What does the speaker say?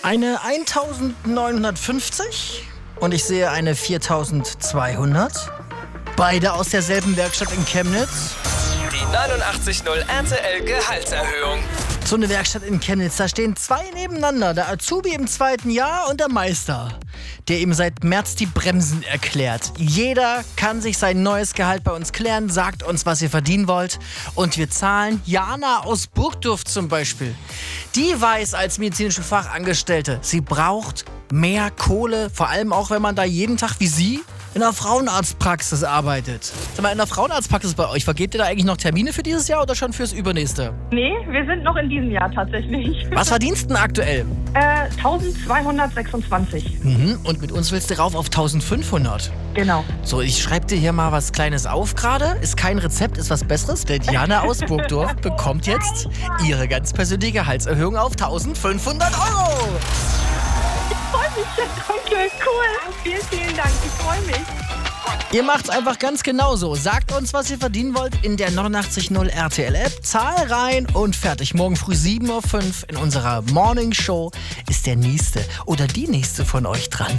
Eine 1950 und ich sehe eine 4200. Beide aus derselben Werkstatt in Chemnitz. Die 89.0 RTL Gehaltserhöhung. So eine Werkstatt in Chemnitz, da stehen zwei nebeneinander. Der Azubi im 2. Jahr und der Meister, der ihm seit März die Bremsen erklärt. Jeder kann sich sein neues Gehalt bei uns klären, sagt uns, was ihr verdienen wollt. Und wir zahlen Jana aus Burgdorf zum Beispiel. Die weiß als medizinische Fachangestellte, sie braucht mehr Kohle, vor allem auch, wenn man da jeden Tag wie sie in einer Frauenarztpraxis arbeitet. Sag mal, in der Frauenarztpraxis bei euch, vergebt ihr da eigentlich noch Termine für dieses Jahr oder schon fürs übernächste? Nee, wir sind noch in diesem Jahr tatsächlich. Was verdienst du denn aktuell? 1226. Und mit uns willst du rauf auf 1500. Genau. So, ich schreibe dir hier mal was Kleines auf gerade. Ist kein Rezept, ist was Besseres. Denn Jana aus Burgdorf bekommt jetzt ihre ganz persönliche Gehaltserhöhung auf 1500 Euro. Ich freue mich, danke, cool. Vielen, vielen Dank, ich freue mich. Ihr macht's einfach ganz genauso. Sagt uns, was ihr verdienen wollt in der 89.0 RTL-App. Zahl rein und fertig. Morgen früh 7:05 Uhr in unserer Morning Show ist der nächste oder die nächste von euch dran.